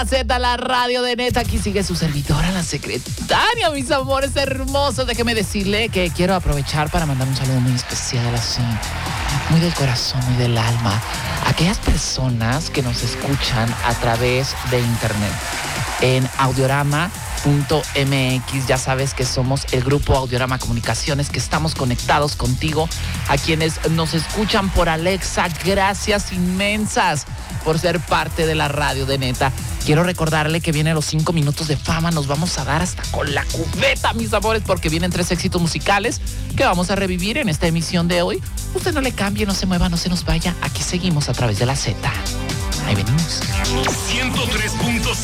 Z, la radio de Neta. Aquí sigue su servidora, la secretaria, mis amores hermosos. Déjeme decirle que quiero aprovechar para mandar un saludo muy especial, así, muy del corazón, muy del alma, a aquellas personas que nos escuchan a través de internet en audiorama.mx. Ya sabes que somos el grupo Audiorama Comunicaciones, que estamos conectados contigo. A quienes nos escuchan por Alexa, gracias inmensas por ser parte de la radio de Neta. Quiero recordarle que vienen los 5 minutos de fama. Nos vamos a dar hasta con la cubeta, mis amores, porque vienen 3 éxitos musicales que vamos a revivir en esta emisión de hoy. Usted no le cambie, no se mueva, no se nos vaya. Aquí seguimos a través de la Z. Ahí venimos. 103.5